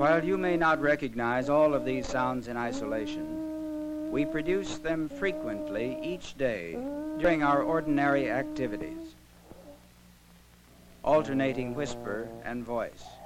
While you may not recognize all of these sounds in isolation, we produce them frequently each day during our ordinary activities, alternating whisper and voice.